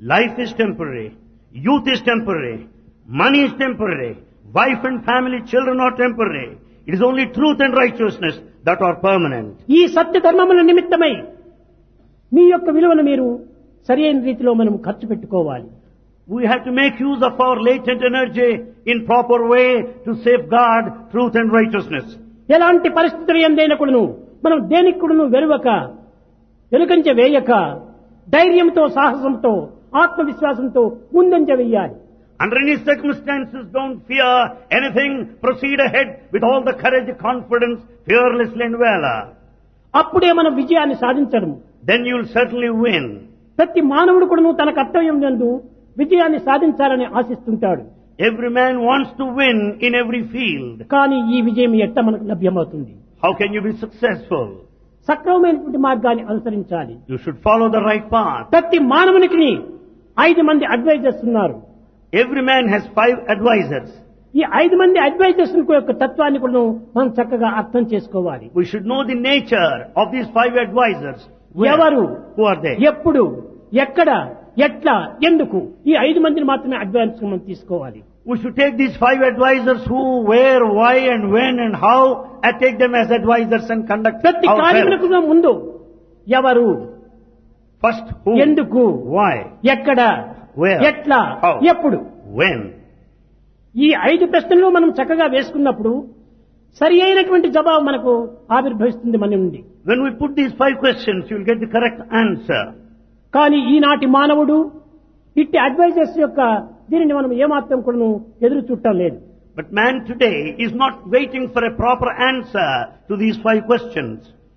Life is temporary. Youth is temporary. Money is temporary. Wife and family, children are temporary. It is only truth and righteousness that are permanent. ఈ సత్య ధర్మముల నిమిత్తమై మీ యొక్క విలువను మీరు సరైన రీతిలో మనం ఖర్చు పెట్టుకోవాలి. We have to make use of our latent energy in proper way to safeguard truth and righteousness. ఎలాంటి పరిస్థితులు ఎందైనా కూడాను మనం దేనికి కూడాను వెలుకంచ వేయక ధైర్యంతో, సాహసంతో, ఆత్మవిశ్వాసంతో ముందంజ వేయాలి. Under any circumstances, don't fear anything. Proceed ahead with all the courage, confidence, fearlessly and valor. అప్పుడే మనం విజయాన్ని సాధించడం. Then you will certainly win. ప్రతి మానవుడు కూడాను తన కర్తవ్యం యందు విజయాన్ని సాధించాలని ఆశిస్తుంటాడు. Every man wants to win in every field. కానీ ఈ విజయం ఎట్లా మనకు లభ్యమవుతుంది? How can you be successful? సక్రమమైనటువంటి మార్గాన్ని అనుసరించాలి. You should follow the right path. ప్రతి మానవునికి 5 మంది అడ్వైజర్స్ ఉన్నారు. Every man has 5 advisors. ఈ 5 మంది అడ్వైజర్స్ యొక్క తత్వాన్ని కూడా మనం చక్కగా అర్థం చేసుకోవాలి. We should know the nature of these 5 advisors. ఎవరు, who are they? ఎప్పుడు, ఎక్కడ, ఎట్లా, ఎందుకు, ఈ 5 మందిని మాత్రమే అడ్వైజర్స్ మనం తీసుకోవాలి. We should take these 5 advisors who, where, why and when and how, and take them as advisors and conduct ప్రతి our కార్యములకు affairs. ముందు ఎవరు, First who, ఎందుకు, why, ఎక్కడ, where, ఎట్లా, how, ఎప్పుడు, when. ఈ 5 ప్రశ్నలు మనం చక్కగా వేసుకున్నప్పుడు సరి అయినటువంటి జవాబు మనకు ఆవిర్భవిస్తుంది మన నుండి. When we put these 5 questions, you will get the correct answer. కానీ ఈనాటి మానవుడు ఇట్టి అడ్వైజర్స్ యొక్క దీనిని మనం ఏమాత్రం కూడా ఎదురు చూడటం లేదు. But man today is not waiting for a proper answer to these 5 questions.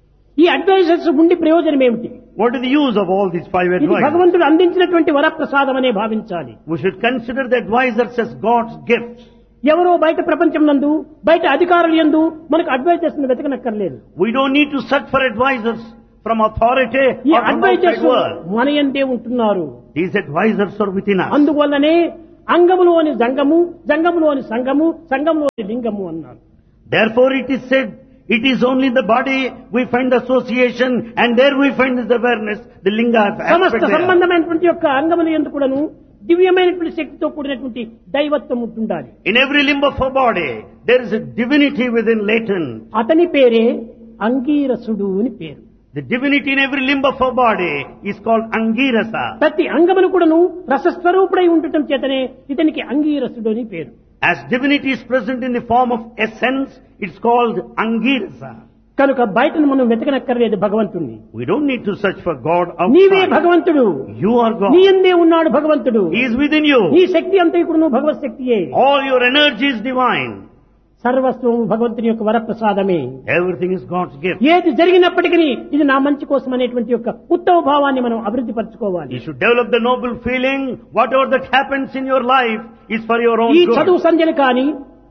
ఈ అడ్వైజర్స్ ఉండి ప్రయోజనం ఏమిటి? What is the use of all these 5 ఇది advisors? భగవంతుడు అందించినటువంటి వరప్రసాదం అనే భావించాలి. We should consider the advisors as God's gifts. ఎవరో బయట ప్రపంచం నందు, బయట అధికారులు యందు మనకు advisors వెతకనక్కర్లేదు. We don't need to search for advisors from authority ఈ or from outside advisors world. మన యందే ఉంటున్నారు. These advisors are within us. అందువల్లనే అంగములోని జంగము, జంగములోని సంగము, సంగములోని లింగము అన్నారు. Therefore it is said, it is only in the body we find association and there we find this awareness, the linga సమస్త aspect there. సంబంధమైనటువంటి యొక్క అంగముల యందు కూడాను దివ్యమైనటువంటి శక్తితో కూడినటువంటి దైవత్వం ఉంటుండాలి. In every limb of our body, there is a divinity within latent. అతని పేరే అంగీరసుడు అని పేరు. The divinity in every limb of our body is called Angirasa. ప్రతి అంగమును కూడాను రసస్వరూపుడై ఉండటం చేతనే ఇతనికి అంగీరసుడు అని పేరు. As divinity is present in the form of essence, it's called Angirasa. కనుక బయటను మనం వెతకనక్కర్లేదు భగవంతుణ్ణి. We don't need to search for God నీవే outside. భగవంతుడు. You are నీ God. యందే ఉన్నాడు భగవంతుడు. He is within you. నీ శక్తి అంతా ఇప్పుడు భగవత్ శక్తియే. All your energy is divine. సర్వస్వం భగవంతుని యొక్క వరప్రసాదమే. Everything is God's gift. ఏది జరిగినప్పటికీ ఇది నా మంచి కోసం అనేటువంటి యొక్క ఉత్తమ భావాన్ని మనం అభివృద్ధి పరచుకోవాలి. You should develop the noble feeling, whatever that happens in your life is for your own ఈ good. చదువు సంధ్యలు కానీ,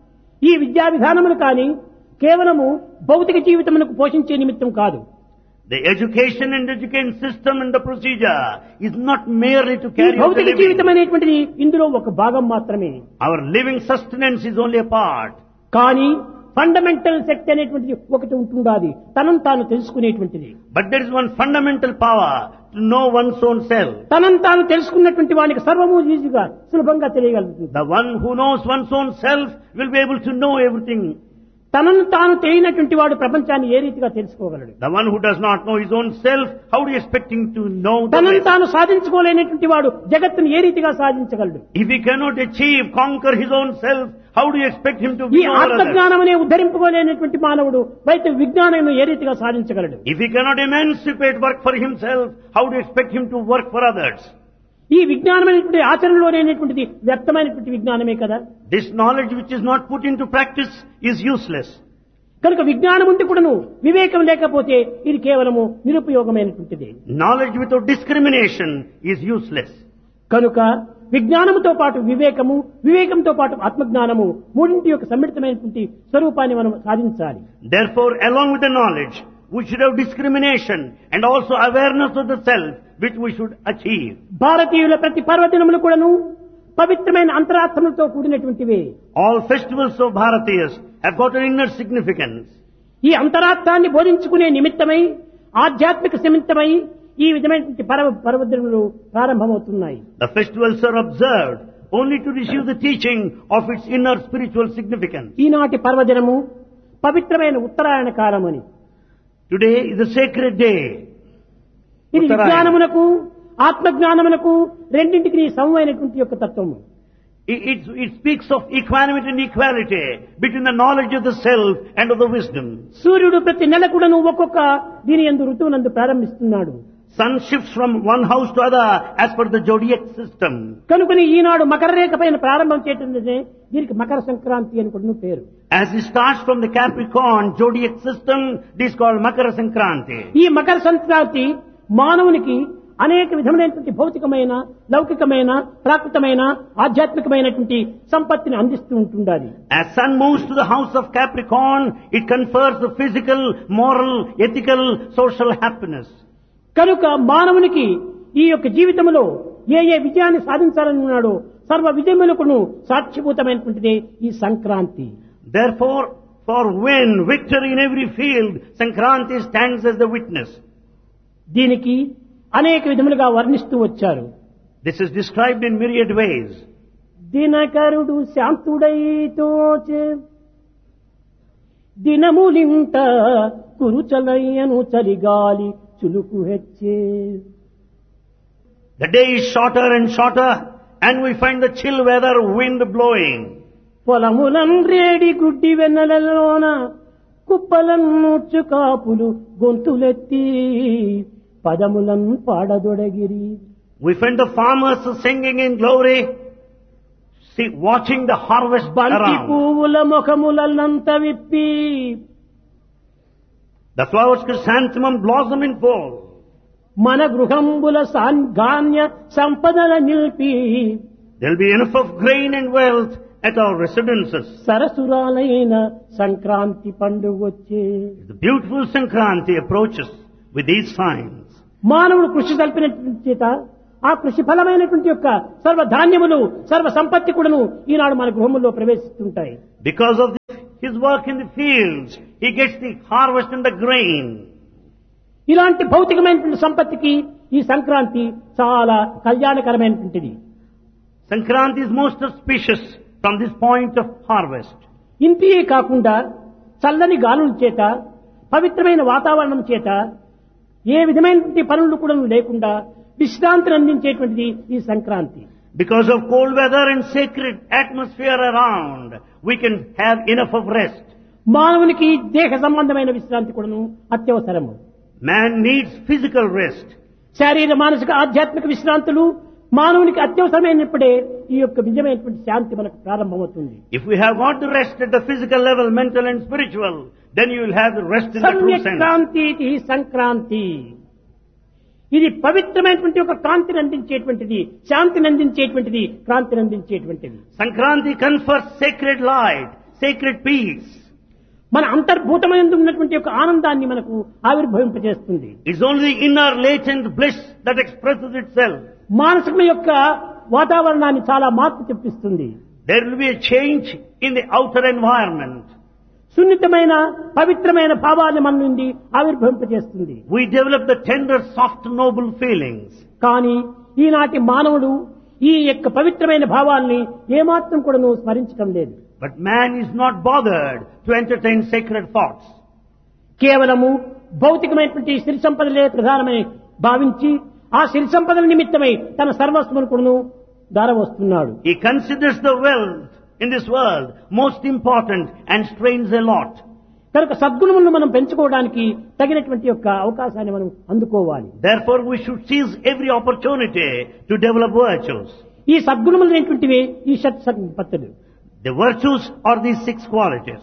ఈ విద్యా విధానములు కానీ కేవలము భౌతిక జీవితమునకు పోషించే నిమిత్తం కాదు. The education and education system and the procedure is not merely to ఈ carry out the భౌతిక living. జీవితం అనేటువంటిది ఇందులో ఒక భాగం మాత్రమే. Our living sustenance is only a part. కానీ ఫండమెంటల్ శక్తి అనేటువంటిది ఒకటి ఉంటుండాలి, తనను తాను తెలుసుకునేటువంటిది. But there is one fundamental power to know one's own self. తనను తాను తెలుసుకున్నటువంటి వానికి సర్వము ఈజీగా సులభంగా తెలియగలుగుతుంది. The one who knows one's own self will be able to know everything. తనను తాను తెలియనటువంటి వాడు ప్రపంచాన్ని ఏ రీతిగా తెలుసుకోగలడు? The one who does not know his own self, how do you expect him to know the తనను rest? తాను సాధించుకోలేనటువంటి వాడు జగత్తును ఏ రీతిగా సాధించగలడు? If he cannot achieve, conquer his own self, how do you expect him to ఈ be over others? ఆత్మజ్ఞానం అనే ఉద్ధరింపుకోలేనటువంటి మానవుడు బయట విజ్ఞానం ఏ రీతిగా సాధించగలడు? If he cannot emancipate work for himself, how do you expect him to work for others? ఈ విజ్ఞానం అనేటువంటి ఆచరణలోనేటువంటిది వ్యక్తమైనటువంటి విజ్ఞానమే కదా. This knowledge which is not put into practice is useless. కనుక విజ్ఞానం ఉండి కూడాను వివేకం లేకపోతే ఇది కేవలము నిరుపయోగమైనటువంటిది. Knowledge without discrimination is useless. కనుక విజ్ఞానముతో పాటు వివేకము, వివేకంతో పాటు ఆత్మజ్ఞానము మూడింటి యొక్క సమ్మిళితమైనటువంటి స్వరూపాన్ని మనం సాధించాలి. Therefore, along with the knowledge, we should have discrimination and also awareness of the self, which we should achieve. భారతీయుల ప్రతి పర్వదినములు కూడాను పవిత్రమైన అంతరార్థములతో కూడినటువంటివే. All festivals of Bharatiyas have got an inner significance. ఈ అంతరార్థాన్ని బోధించుకునే నిమిత్తమై, ఆధ్యాత్మిక నిమిత్తమై ఈ విధమైనటువంటి పర్వదినములు ప్రారంభమవుతున్నాయి. The festivals are observed only to receive the teaching of its inner spiritual significance. ఈనాటి పర్వదినము పవిత్రమైన ఉత్తరాయణ కాలమని. Today is a sacred day. ఇది ఉత్తరాయణ. విజ్ఞానమునకు ఆత్మజ్ఞానమునకు రెండింటికి సమమైనటువంటి యొక్క తత్వము. It speaks of equanimity and equality between the knowledge of the self and of the wisdom. సూర్యుడు ప్రతి నెల కూడాను ఒక్కొక్క దీని యందు ఋతువునందు ప్రారంభిస్తున్నాడు. Sun shifts from one house to other as per the zodiac system. కనుకని ఈనాడు మకర రేఖ పైన ప్రారంభం చేయటంటే దీనికి మకర సంక్రాంతి అని కూడా పేరు. As it starts from the Capricorn zodiac system, this is called Makara Sankranti. ఈ మకర సంక్రాంతి మానవునికి అనేక విధమైనటువంటి భౌతికమైన లౌకికమైన ప్రాకృతమైన ఆధ్యాత్మికమైనటువంటి సంపత్తిని అందిస్తూ ఉంటుండాలి. As sun moves to the house of Capricorn, it confers the physical, moral, ethical, social happiness. కనుక మానవునికి ఈ యొక్క జీవితంలో ఏ విజయాన్ని సాధించాలని ఉన్నాడో సర్వ విజయములకును సాక్షిభూతమైనటువంటిదే ఈ Sankranti. Therefore, for win, victory in every field, Sankranti stands as the witness. దీనికి అనేక విధములుగా వర్ణిస్తూ వచ్చారు. This is described in myriad ways. దినకరుడు శాంతుడైతోచే దినములింట కురుచలయ్యను Chaligali చులుకు హెచ్చే. The day is shorter and shorter, and we find the chill weather wind blowing. పొలములన్ రేడి గుడ్డి వెన్నెలలోన కుప్పలన్నుచ్చు కాపులు గొంతులెత్తి పదములన్ పాడదొడగిరి. We find the farmers singing in glory, watching the harvest బంతి around. పువ్వుల ముఖములంత విప్పి The flowers chrysanthemum blossom in full. మన గృహంబుల సాన్గాన్య సంపదల నిలిపి There will be enough of grain and wealth at our residences. సరసురాలైన Sankranti పండుగ వచ్చే. The beautiful Sankranti approaches with these signs. మానవుడు కృషి జరిపినటువంటి చేత ఆ కృషి ఫలమైనటువంటి యొక్క సర్వ ధాన్యములు సర్వ సంపత్తి కూడాను ఈనాడు మన గృహముల్లో ప్రవేశిస్తుంటాయి. Because of his work in the fields, he gets the harvest and the grain. ఇలాంటి భౌతికమైనటువంటి సంపత్తికి ఈ సంక్రాంతి చాలా కళ్యాణకరమైనటువంటిది. Sankranti is most auspicious from this point of harvest. ఇంతియే కాకుండా చల్లని గాలుల చేత పవిత్రమైన వాతావరణం చేత ఏ విధమైనటువంటి పనులు కూడా లేకుండా విశ్రాంతిని అందించేటువంటిది ఈ Sankranti. Because of cold weather and sacred atmosphere around, we can have enough of rest. మానవునికి దేహ సంబంధమైన విశ్రాంతి కూడాను అత్యవసరము. Man needs physical rest. శారీర మానసిక ఆధ్యాత్మిక విశ్రాంతులు మానవునికి అత్యవసరమైనప్పుడే ఈ యొక్క నిజమైనటువంటి శాంతి మనకు ప్రారంభమవుతుంది. If we have got the rest at the physical level, mental and spiritual, then you will have the rest in the true sense. Sankranti Sankranti ఇది పవిత్రమైనటువంటి ఒక కాంతిని అందించేటువంటిది, శాంతిని అందించేటువంటిది, క్రాంతిని అందించేటువంటిది. Sankranti confers sacred light, sacred peace. మన అంతర్భూతమైన ఉన్నటువంటి ఒక ఆనందాన్ని మనకు ఆవిర్భవింపజేస్తుంది. It's only the inner latent bliss that expresses itself. మానసిక యొక్క వాతావరణాన్ని చాలా మార్పు తెప్పిస్తుంది. There will be a change in the outer environment. సున్నితమైన పవిత్రమైన భావాన్ని మన నుండి ఆవిర్భవింపజేస్తుంది. We develop the tender, soft, noble feelings. కానీ ఈనాటి మానవుడు ఈ యొక్క పవిత్రమైన భావాల్ని ఏమాత్రం కూడా స్మరించడం లేదు. But man is not bothered to entertain sacred thoughts. కేవలము భౌతికమైనటువంటి సిరి సంపదలే ప్రధానమై భావించి ఆ సిరి సంపదల నిమిత్తమై తన సర్వస్వమును కూడాను దారవస్తున్నాడు. He considers the wealth in this world most important and strains a lot. కనుక సద్గుణములను మనం పెంచుకోవడానికి తగినటువంటి యొక్క అవకాశాన్ని మనం అందుకోవాలి. Therefore we should seize every opportunity to develop virtues. ఈ సద్గుణములు ఏంటువంటివి? ఈ shut సంపత్తులు. The virtues are these 6 qualities.